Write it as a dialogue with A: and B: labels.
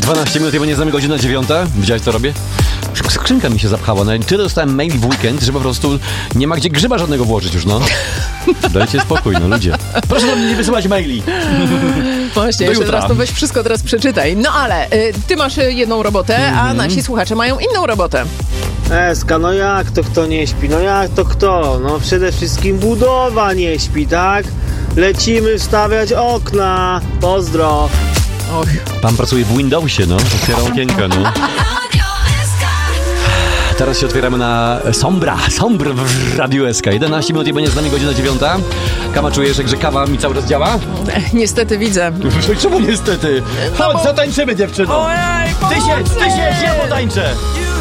A: 12 minut, bo nie znamy godzina 9. Widziałeś, co robię? Skrzynka mi się zapchała. No, tyle dostałem maili w weekend, że po prostu nie ma gdzie grzyba żadnego włożyć już, no. Dajcie spokój, no ludzie. Proszę do mnie nie wysyłać maili.
B: Właśnie, jeszcze raz to weź wszystko teraz przeczytaj. No ale ty masz jedną robotę, a nasi słuchacze mają inną robotę.
C: Eska, no jak to kto nie śpi? No jak to kto? No przede wszystkim budowa nie śpi, tak? Lecimy wstawiać okna. Pozdro.
B: Och.
A: Pan pracuje w Windowsie, no. Otwiera okienka, no. Teraz się otwieramy na Sombr w Radiu SK. 11 minut i będzie z nami godzina 9. Kama, czujesz, że kawa mi cały czas działa?
B: Niestety widzę.
A: Czemu niestety? Chodź, zatańczymy, dziewczyno.
B: Ojej,
A: Ty siedź, ja potańczę.